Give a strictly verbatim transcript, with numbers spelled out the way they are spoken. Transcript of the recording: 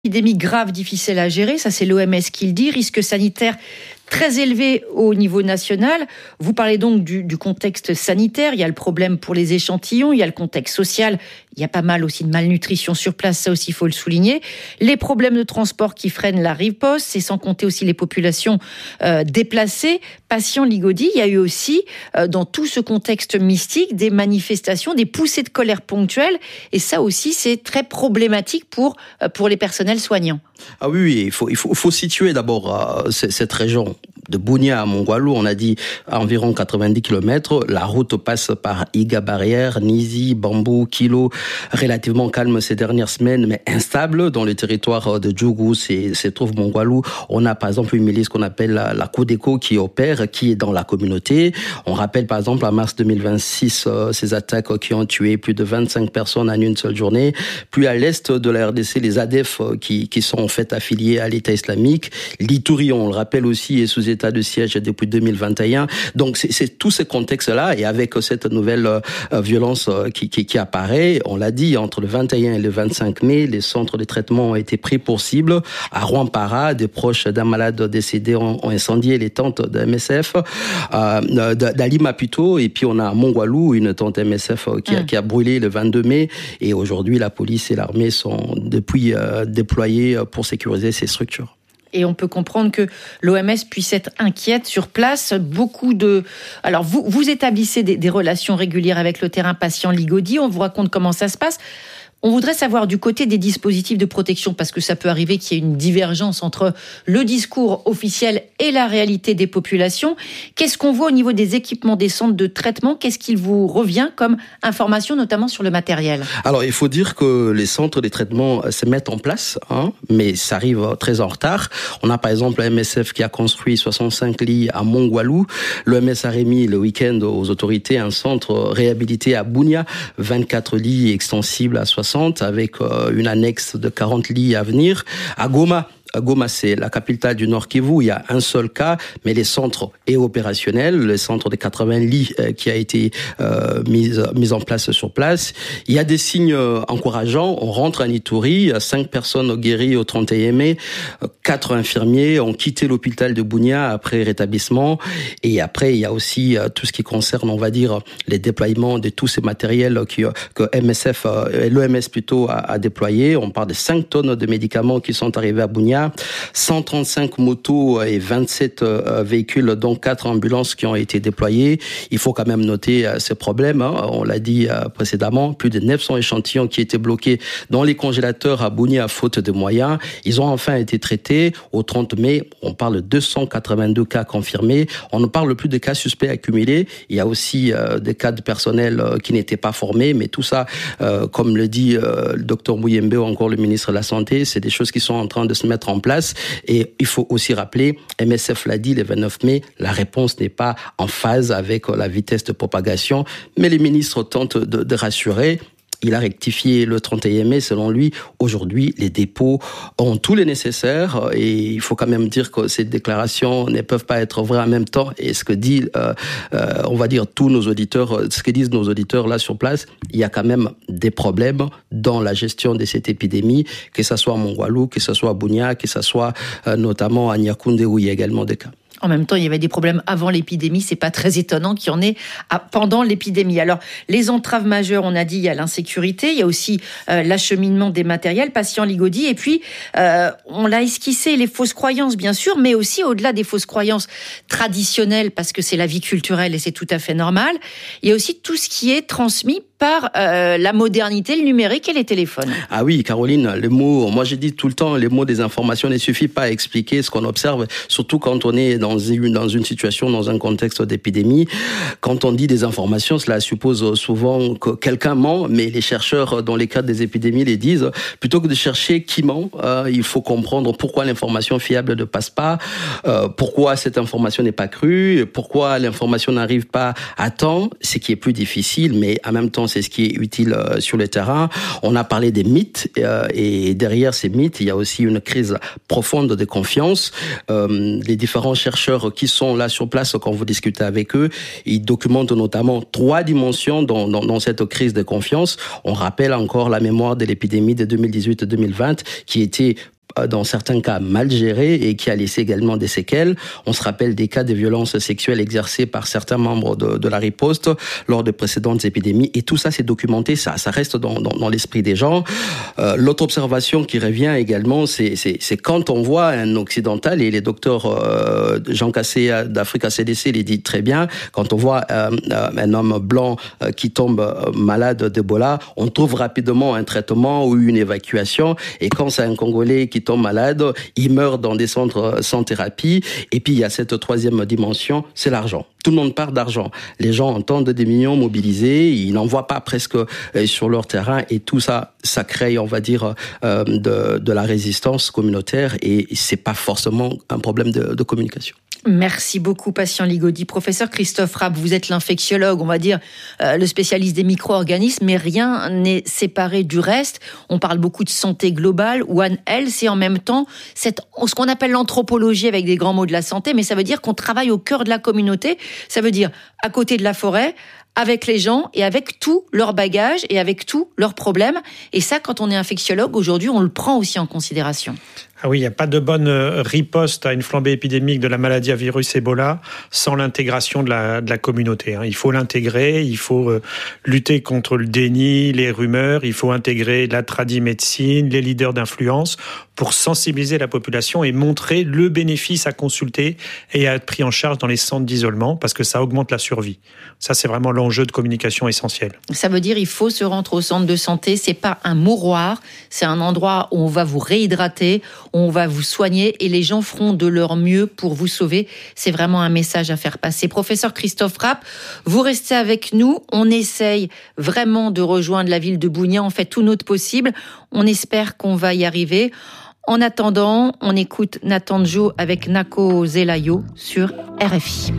Épidémie grave, difficile à gérer, ça c'est l'O M S qui le dit, risque sanitaire très élevé au niveau national. Vous parlez donc du, du contexte sanitaire, il y a le problème pour les échantillons, il y a le contexte social, il y a pas mal aussi de malnutrition sur place, ça aussi il faut le souligner. Les problèmes de transport qui freinent la riposte, c'est sans compter aussi les populations euh, déplacées. Patient Ligaudy, il y a eu aussi euh, dans tout ce contexte mystique des manifestations, des poussées de colère ponctuelles, et ça aussi c'est très problématique pour, euh, pour les personnels soignants. Ah oui, oui, il faut, il faut, il faut situer d'abord euh, cette région. De Bunia à Mongualou, on a dit à environ quatre-vingt-dix kilomètres. La route passe par Iga Barrière, Nizi, Bambou, Kilo, relativement calme ces dernières semaines, mais instable. Dans le territoire de Djougou, c'est, se trouve Mongualou. On a par exemple une milice qu'on appelle la, la Codeco qui opère, qui est dans la communauté. On rappelle par exemple en mars deux mille vingt-six euh, ces attaques qui ont tué plus de vingt-cinq personnes en une seule journée. Puis à l'est de la R D C, les A D F qui, qui sont en fait affiliés à l'État islamique. L'Itourie, on le rappelle aussi, est sous état de siège depuis deux mille vingt et un. Donc c'est, c'est tous ces contextes-là, et avec cette nouvelle euh, violence euh, qui, qui, qui apparaît, on l'a dit, entre le vingt et un et le vingt-cinq mai, les centres de traitement ont été pris pour cible. À Rwampara, des proches d'un malade décédé ont, ont incendié les tentes de M S F, euh, d'Ali Maputo, et puis on a à Mongualou une tente M S F qui a, mmh. qui a brûlé le vingt-deux mai, et aujourd'hui la police et l'armée sont depuis euh, déployés pour sécuriser ces structures. Et on peut comprendre que l'O M S puisse être inquiète sur place. Beaucoup de... Alors, vous, vous établissez des, des relations régulières avec le terrain patient Ligaudy. On vous raconte comment ça se passe. On voudrait savoir du côté des dispositifs de protection, parce que ça peut arriver qu'il y ait une divergence entre le discours officiel et la réalité des populations. Qu'est-ce qu'on voit au niveau des équipements des centres de traitement ? Qu'est-ce qu'il vous revient comme information, notamment sur le matériel ? Alors, il faut dire que les centres de traitement se mettent en place, hein, mais ça arrive très en retard. On a par exemple la M S F qui a construit soixante-cinq lits à Mongualou. L'O M S a remis le week-end aux autorités un centre réhabilité à Bunia, vingt-quatre lits extensibles à soixante, avec euh, une annexe de quarante lits à venir. À Goma, Goma, c'est la capitale du Nord Kivu. Il y a un seul cas, mais les centres est opérationnel. Le centre de quatre-vingts lits euh, qui a été euh, mis, mis en place sur place. Il y a des signes euh, encourageants. On rentre à Ituri, cinq personnes guéries au trente et un mai, quatre infirmiers ont quitté l'hôpital de Bunia après rétablissement. Et après, il y a aussi euh, tout ce qui concerne, on va dire, les déploiements de tous ces matériels qui, que M S F, euh, l'O M S plutôt, a, a déployé. On parle de cinq tonnes de médicaments qui sont arrivés à Bunia. cent trente-cinq motos et vingt-sept véhicules, dont quatre ambulances qui ont été déployées. Il faut quand même noter ces problèmes, hein. On l'a dit précédemment, plus de neuf cents échantillons qui étaient bloqués dans les congélateurs à Bunia à faute de moyens. Ils ont enfin été traités. Au trente mai, on parle de deux cent quatre-vingt-deux cas confirmés. On ne parle plus de cas suspects accumulés. Il y a aussi euh, des cas de personnel euh, qui n'étaient pas formés, mais tout ça, euh, comme le dit euh, le docteur Mouyembe ou encore le ministre de la Santé, c'est des choses qui sont en train de se mettre en place. Et il faut aussi rappeler, M S F l'a dit le vingt-neuf mai, la réponse n'est pas en phase avec la vitesse de propagation, mais les ministres tentent de, de rassurer. Il a rectifié le trente et un mai, selon lui. Aujourd'hui, les dépôts ont tout le nécessaire, et il faut quand même dire que ces déclarations ne peuvent pas être vraies en même temps. Et ce que dit, euh, euh, on va dire, tous nos auditeurs, ce que disent nos auditeurs là sur place, il y a quand même des problèmes dans la gestion de cette épidémie, que ce soit à Mongualou, que ce soit à Bunia, que ce soit euh, notamment à Niakoundé, où il y a également des cas. En même temps, il y avait des problèmes avant l'épidémie. C'est pas très étonnant qu'il y en ait pendant l'épidémie. Alors, les entraves majeures, on a dit, il y a l'insécurité, il y a aussi euh, l'acheminement des matériels, patient Ligaudy, et puis euh, on l'a esquissé, les fausses croyances, bien sûr, mais aussi au-delà des fausses croyances traditionnelles, parce que c'est la vie culturelle et c'est tout à fait normal. Il y a aussi tout ce qui est transmis par euh, la modernité, le numérique et les téléphones. Ah oui, Caroline, le mot, moi j'ai dit tout le temps, les mots des informations ne suffit pas à expliquer ce qu'on observe, surtout quand on est dans une, dans une situation, dans un contexte d'épidémie. Quand on dit des informations, cela suppose souvent que quelqu'un ment, mais les chercheurs, dans les cas des épidémies, les disent, plutôt que de chercher qui ment, euh, il faut comprendre pourquoi l'information fiable ne passe pas, euh, pourquoi cette information n'est pas crue, pourquoi l'information n'arrive pas à temps, ce qui est plus difficile, mais en même temps, c'est ce qui est utile euh, sur le terrain. On a parlé des mythes euh, et derrière ces mythes, il y a aussi une crise profonde de confiance. Euh, les différents chercheurs qui sont là sur place, quand vous discutez avec eux, ils documentent notamment trois dimensions dans, dans, dans cette crise de confiance. On rappelle encore la mémoire de l'épidémie de deux mille dix-huit deux mille vingt qui était dans certains cas mal géré et qui a laissé également des séquelles. On se rappelle des cas de violences sexuelles exercées par certains membres de, de la riposte lors de précédentes épidémies. Et tout ça, c'est documenté, ça, ça reste dans, dans, dans l'esprit des gens. Euh, l'autre observation qui revient également, c'est, c'est, c'est quand on voit un occidental, et les docteurs euh, Jean Cassé d'Africa C D C les dit très bien, quand on voit euh, un homme blanc euh, qui tombe malade d'Ebola, on trouve rapidement un traitement ou une évacuation. Et quand c'est un Congolais qui tombe malade, il meurt dans des centres sans thérapie. Et puis, il y a cette troisième dimension, c'est l'argent. Tout le monde parle d'argent. Les gens entendent des millions mobilisés, ils n'en voient pas presque sur leur terrain. Et tout ça, ça crée, on va dire, euh, de, de la résistance communautaire. Et c'est pas forcément un problème de, de communication. Merci beaucoup, Patient Ligaudy. Professeur Christophe Rapp, vous êtes l'infectiologue, on va dire euh, le spécialiste des micro-organismes, mais rien n'est séparé du reste. On parle beaucoup de santé globale, One Health, et en même temps, cette, ce qu'on appelle l'anthropologie avec des grands mots de la santé, mais ça veut dire qu'on travaille au cœur de la communauté. Ça veut dire à côté de la forêt, avec les gens et avec tout leur bagage et avec tous leurs problèmes. Et ça, quand on est infectiologue, aujourd'hui, on le prend aussi en considération. Ah oui, il n'y a pas de bonne riposte à une flambée épidémique de la maladie à virus Ebola sans l'intégration de la, de la communauté. Il faut l'intégrer, il faut lutter contre le déni, les rumeurs, il faut intégrer la tradimédecine, les leaders d'influence pour sensibiliser la population et montrer le bénéfice à consulter et à être pris en charge dans les centres d'isolement parce que ça augmente la survie. Ça, c'est vraiment l'enjeu de communication essentiel. Ça veut dire qu'il faut se rendre au centre de santé. C'est pas un mouroir, c'est un endroit où on va vous réhydrater, on va vous soigner et les gens feront de leur mieux pour vous sauver. C'est vraiment un message à faire passer. Professeur Christophe Rapp, vous restez avec nous. On essaye vraiment de rejoindre la ville de Bougna. On fait tout notre possible. On espère qu'on va y arriver. En attendant, on écoute Nathan Jo avec Nako Zelayo sur R F I.